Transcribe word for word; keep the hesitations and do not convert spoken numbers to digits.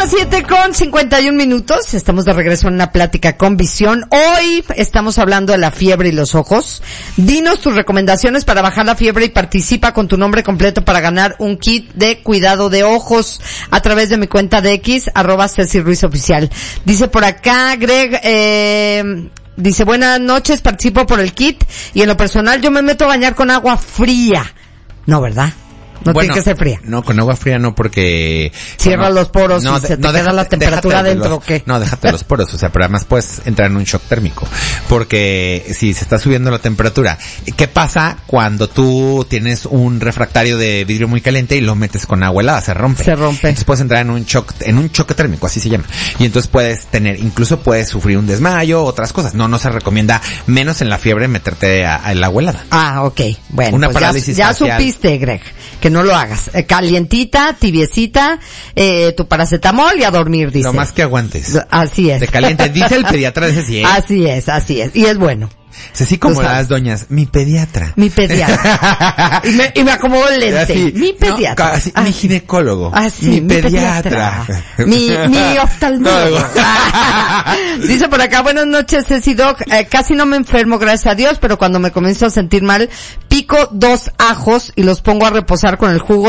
las siete con cincuenta y un minutos. Estamos de regreso en una plática con Visión. Hoy estamos hablando de la fiebre y los ojos. Dinos tus recomendaciones para bajar la fiebre y participa con tu nombre completo para ganar un kit de cuidado de ojos a través de mi cuenta de X, arroba Ceci Ruiz Oficial. Dice por acá, Greg, eh... dice, buenas noches, participo por el kit y en lo personal yo me meto a bañar con agua fría. No, ¿verdad? No bueno, tiene que ser fría. No, con agua fría no, porque... Cierra bueno, los poros no, y de, se te no, queda déjate, la temperatura adentro, ¿o qué? No, déjate los poros, o sea, pero además puedes entrar en un shock térmico. Porque si se está subiendo la temperatura, ¿qué pasa cuando tú tienes un refractario de vidrio muy caliente y lo metes con agua helada? Se rompe. Se rompe. Entonces puedes entrar en un shock, en un choque térmico, así se llama. Y entonces puedes tener, incluso puedes sufrir un desmayo, otras cosas. No, no se recomienda, menos en la fiebre, meterte al agua helada. Ah, ok. Bueno, una pues parálisis ya, ya facial. supiste, Greg, que no lo hagas. Eh, calientita, tibiecita, eh, tu paracetamol y a dormir, dice. Lo más que aguantes. Así es. De caliente. Dice el pediatra, dice sí, ¿eh? Así es, así es. Y es bueno. Sí, como las doñas, mi pediatra. Mi pediatra. y, me, y me acomodo el lente. Así, mi pediatra. No, así, mi ginecólogo. Así, mi, mi pediatra. pediatra. mi, mi oftalmólogo. Dice por acá, buenas noches, Ceci Doc. Eh, casi no me enfermo, gracias a Dios, pero cuando me comienzo a sentir mal, pico dos ajos y los pongo a reposar con el jugo